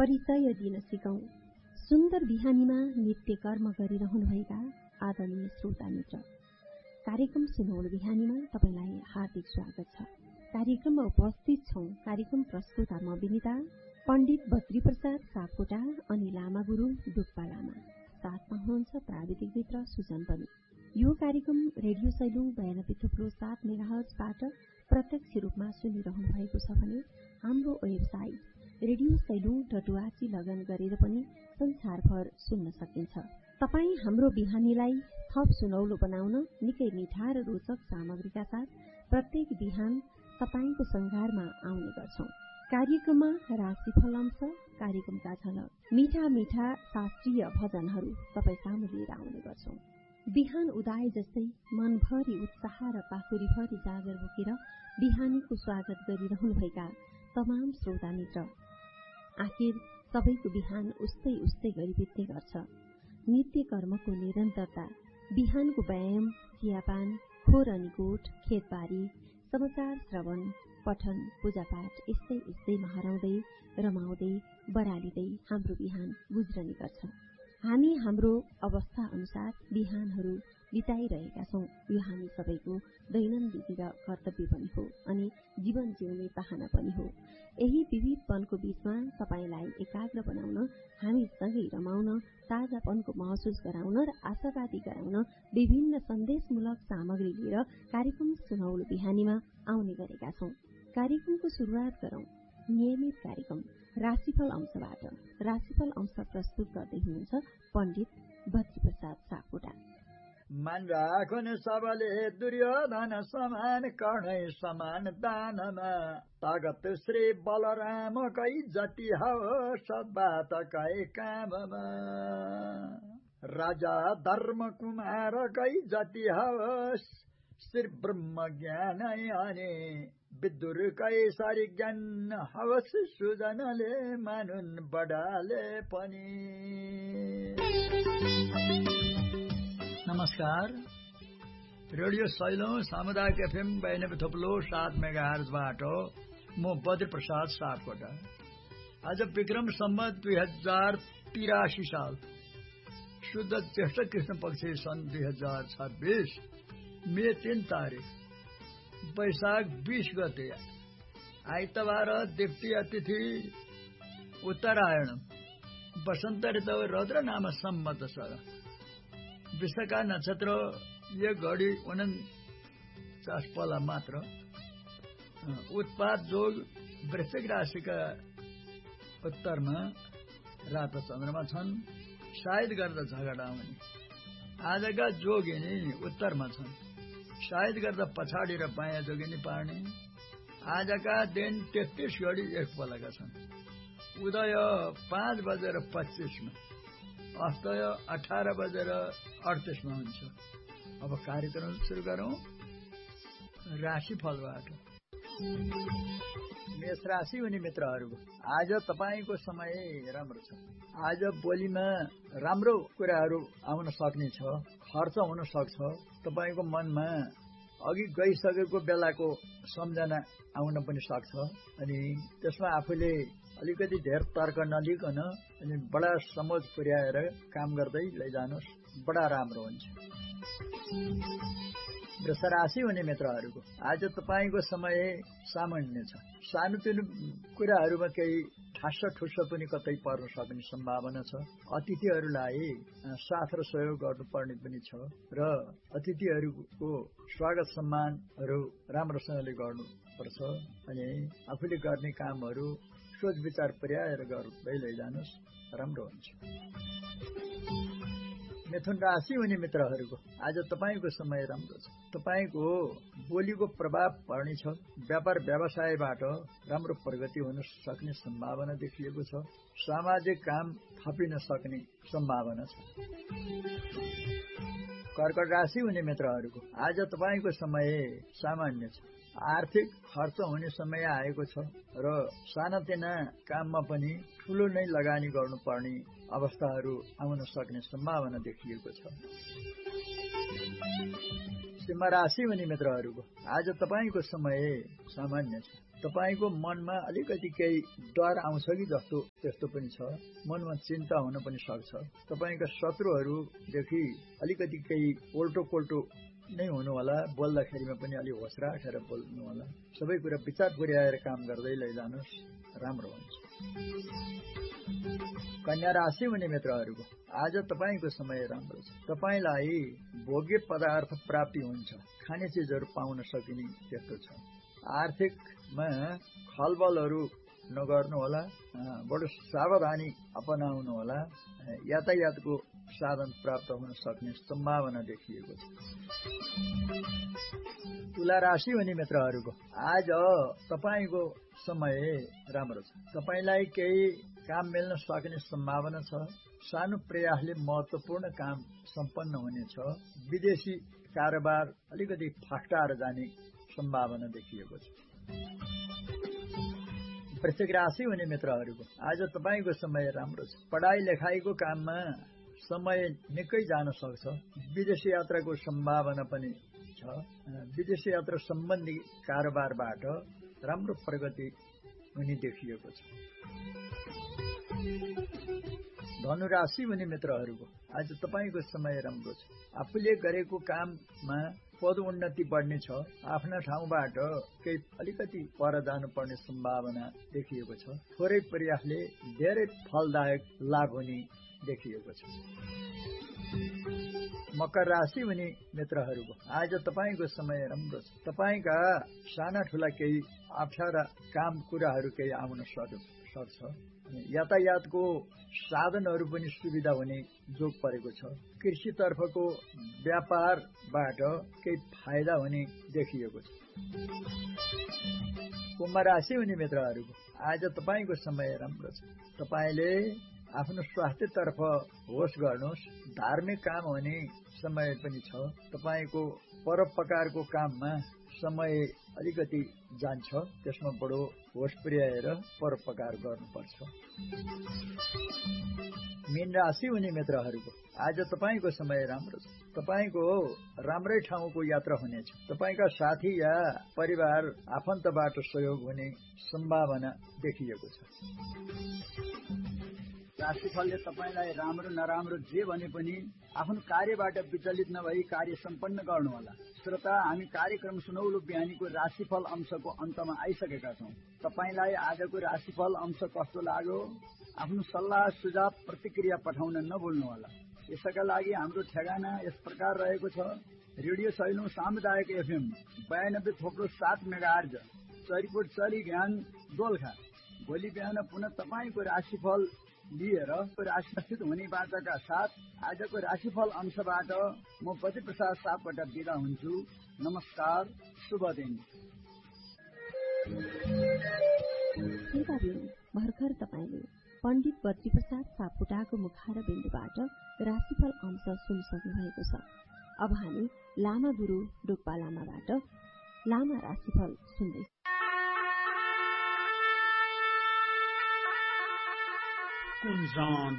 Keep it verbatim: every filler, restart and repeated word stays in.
परिचय दिन सिकौं। सुन्दर बिहानीमा नित्य कर्म गरिरहनुभएका आदरणीय श्रोता मित्र, कार्यक्रम सुनौलो बिहानीमा तपाईलाई हार्दिक स्वागत छ। कार्यक्रममा उपस्थित छौं कार्यक्रम प्रस्तुता म विनिता, पण्डित बद्री प्रसाद सापकोटा अनि लामा गुरु डुक्पा लामा। साथमा हुनुहुन्छ प्राविधिक मित्र सुजन पनि। यो कार्यक्रम रेडियो सैलुङ बयानब्बे थुप्रो सात मेगाहर्जबाट प्रत्यक्ष रूपमा सुनिरहनु भएको छ भने हाम्रो website radio Sailung dot ORG लगन गरेर पनि संसारभर सुन्न सकिन्छ। तपाईँ हाम्रो बिहानीलाई थप सुनौलो बनाउन निकै मिठा र रोचक सामग्रीका साथ प्रत्येक बिहान तपाईँको संघारमा आउने गर्छौं। कार्यक्रममा राशिफल अंश, कार्यक्रमका झलक, मिठा मिठा शास्त्रीय भजनहरू तपाईँ सामु लिएर आउने गर्छौं। बिहान उदाए जस्तै मनभरि उत्साह र पाखुरीभरि जागर बोकेर बिहानीको स्वागत गरिरहनुभएका तमाम श्रोता मित्र, आखिर सबैको बिहान उस्तै उस्तै गरी बित्ने गर्छ। नित्य कर्मको निरन्तरता, बिहानको व्यायाम, चियापान, खोर अनि गोठ, खेतबारी, समाचार श्रवण, पठन, पूजापाठ यस्तै यस्तैमा हराउँदै रमाउँदै बरालिँदै हाम्रो बिहान गुज्रने गर्छ। हामी हाम्रो अवस्था अनुसार बिहानहरू बिताइरहेका छौं। यो हामी सबैको दैनन्दिन र कर्तव्य पनि हो अनि जीवन जिउने चाहना पनि हो। यही विविधपनको बीचमा तपाईलाई एकाग्र बनाउन, हामी सँगै रमाउन, ताजापनको महसुस गराउन र आशावादी गराउन विभिन्न सन्देशमूलक सामग्री लिएर कार्यक्रम सुनौलो बिहानीमा आउने गरेका छौं। कार्यक्रमको शुरूआत गरौं नियमित कार्यक्रम राशिफल अंशबाट। राशिफल अंश प्रस्तुत गर्दै हुनुहुन्छ पण्डित बद्री प्रसाद सापकोटा। मन राखुन सबले दुर्योधन समान, कर्णै समान दानमा, तागत श्री बलराम कै जति होस् बात कै काममा, राजा धर्म कुमार कै जति होस् श्री ब्रह्म ज्ञान अनि, विदुर कैसारी ज्ञान हवस् सुजनले मानुन् बडाले पनि। नमस्कार, रेडियो सैलुङ सामुदायिक एफएम बयानब्बे थुप्लो सात मेगाहर्जबाट म बद्री प्रसाद सापकोटा। आज विक्रम सम्वत दुई हजार तिरासी साल शुद्ध ज्येष्ठ कृष्ण पक्ष सन् दुई हजार छब्बीस मे तीन तारिक वैशाख बीस गते आइतबार, द्वितीय तिथि उत्तरायण, वसन्त ऋतु रौद्र नाम संवत्सर, विशाखा नक्षत्र एक घडी उन्चास पला मात्र, उत्पात जोग वृश्चिक राशिका उत्तरमा रात चन्द्रमा छन्, सायद गर्दा झगडा आउने। आजका जोगिनी उत्तरमा छन्, सायद गर्दा पछाडि र बायाँ जोगिनी पार्ने। आजका दिन तेत्तीस घडी एक पलका छन्, उदय पाँच बजेर पच्चीसमा, अस्तय अठार बजेर अडतिसमा हुन्छ। अब कार्यक्रम सुरु गरौं राशिफलबाट। मेष राशि हुने मित्रहरूको आज तपाईको समय राम्रो छ। आज बोलीमा राम्रो कुराहरू आउन सक्ने छ, खर्च हुन सक्छ। तपाईको मनमा अघि गइसकेको बेलाको सम्झना आउन पनि सक्छ अनि त्यसमा आफूले अलिकति धेर तर्क नलिकन अनि बडा समझ पुर्याएर काम गर्दै लैजानुस्, बडा राम्रो हुन्छ। वृष राशि हुने मित्रहरूको आज तपाईको समय सामान्य छ। सानोतिनो कुराहरूमा केही ठास्स ठुस्स पनि कतै पर्न सक्ने सम्भावना छ। अतिथिहरूलाई साथ र सहयोग गर्नुपर्ने पनि छ र अतिथिहरूको स्वागत सम्मानहरू राम्रोसँगले गर्नुपर्छ अनि आफूले गर्ने कामहरू सोच विचार पुर्याएर गर्दै लैजानुस्, राम्रो हुन्छ। मिथुन राशि हुने मित्रहरूको आज तपाईको समय राम्रो छ। तपाईको बोलीको प्रभाव पर्ने छ। व्यापार व्यवसायबाट राम्रो प्रगति हुन सक्ने सम्भावना देखिएको छ। सामाजिक काम थपिन सक्ने सम्भावना छ। कर्कट राशि हुने मित्रहरूको आज तपाईको समय सामान्य छ। आर्थिक खर्च हुने समय आएको छ र सानातिना काममा पनि ठूलो नै लगानी गर्नुपर्ने अवस्थाहरू आउन सक्ने सम्भावना देखिएको छ। सिंह राशि हुने मित्रहरूको आज तपाईको समय सामान्य छ। तपाईको मनमा अलिकति केही डर आउँछ कि जस्तो त्यस्तो पनि छ। मनमा चिन्ता हुन पनि सक्छ। तपाईका शत्रुहरूदेखि अलिकति केही ओल्टो कोल्टो नै हुनु होला। बोल्दाखेरिमा पनि अलि होस राखेर बोल्नु होला। सबै कुरा विचार पुर्याएर काम गर्दै लैजानुस्, राम्रो हुन्छ। कन्या राशि हुने मित्रहरूको आज तपाईको समय राम्रो छ। तपाईलाई भोग्य पदार्थ प्राप्ति हुन्छ। खाने चिजहरू पाउन सकिने त्यस्तो छ। आर्थिकमा खलबलहरू नगर्नु होला। बडो सावधानी अपनाउनु होला। यातायातको साधन प्राप्त हुन सक्ने सम्भावना देखिएको छ। तुला राशि हुने मित्रहरूको आज तपाईको समय राम्रो छ। तपाईलाई केही काम मिल्न सक्ने सम्भावना छ। सानो प्रयासले महत्वपूर्ण काम सम्पन्न हुनेछ। विदेशी कारोबार अलिकति फस्टाएर जाने सम्भावना देखिएको छ। वृश्चिक राशि हुने मित्रहरूको आज तपाईको समय राम्रो छ। पढाइ लेखाइको काममा समय निकै जान सक्छ। विदेश यात्राको सम्भावना पनि छ। विदेश यात्रा सम्बन्धी कारोबारबाट राम्रो प्रगति हुने देखिएको छ। धनु राशि हुने मित्रहरूको आज तपाईको समय राम्रो छ। आफूले गरेको काममा पद उन्नति बढ्ने छ। आफ्ना ठाउँबाट केही अलिकति पर जानुपर्ने सम्भावना देखिएको छ। थोरै प्रयासले धेरै फलदायक लाभ हुने देखिएको छ। मकर राशि हुने मित्रहरूको आज तपाईको समय राम्रो छ। तपाईका साना ठूला केही अप्ठ्यारा काम कुराहरू केही आउन सक्छ। यातायातको साधनहरू पनि सुविधा हुने जोग परेको छ। कृषितर्फको व्यापारबाट केही फाइदा हुने देखिएको छ। कुम्भ राशि हुने मित्रहरूको आज तपाईको समय राम्रो छ। तपाईले आफ्नो स्वास्थ्यतर्फ होस गर्नुहोस्। धार्मिक काम हुने समय पनि छ। तपाईको परोपकारको काममा समय अलिकति जान्छ। त्यसमा बडो होस पुर्याएर परोपकार गर्नुपर्छ। मीन राशि हुने मित्रहरूको आज तपाईको समय राम्रो छ। तपाईको राम्रै ठाउँको यात्रा हुनेछ। तपाईका साथी या परिवार आफन्तबाट सहयोग हुने सम्भावना देखिएको छ। राशिफलले तपाईलाई राम्रो नराम्रो जे भने पनि आफ्नो कार्यबाट विचलित नभई कार्य सम्पन्न गर्नुहोला। श्रोता, हामी कार्यक्रम सुनौलो बिहानीको राशिफल अंशको अन्तमा आइसकेका छौं। तपाईलाई आजको राशिफल अंश कस्तो लाग्यो? आफ्नो सल्लाह सुझाव प्रतिक्रिया पठाउन नभुल्नुहोला। यसका लागि हाम्रो ठेगाना यस प्रकार रहेको छ। रेडियो सैलुङ सामुदायिक एफएम बयानब्बे थोप्लो सात मेगाहर्ज चरिकोट चरी ज्ञान दोलखा। भोलि बिहान पुनः तपाईँको राशिफल लिएर राशिस्थित हुने बाचाका साथ आजको राशिफल अंशबाट म बद्री प्रसाद सापकोटा बिदा हुन्छु। नमस्कार, शुभ दिन। भर्खर तपाईँले पण्डित बद्री प्रसाद सापकोटाको मुखार बिन्दुबाट राशिफल अंश सुनिसक्नु भएको छ। अब हामी लामा गुरु डोक्पा लामाबाट लामा राशिफल सुन्दै कुञ्जान